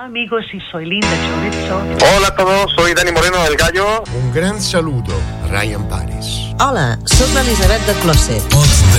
amigos, y soy Linda Chorizo. Hola a todos, soy Dani Moreno del Gallo. Un gran saludo, Ryan Paris. Hola, soc l'Elisabet de Closet.